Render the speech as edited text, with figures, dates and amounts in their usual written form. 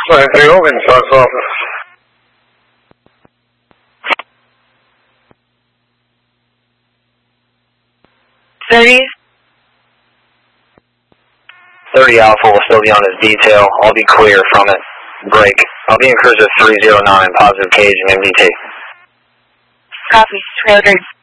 93 Hogan, Source Office. 30 Alpha will still be on his detail. I'll be clear from it. Break. I'll be in cruiser 309, positive cage and MDT. Copy, 300.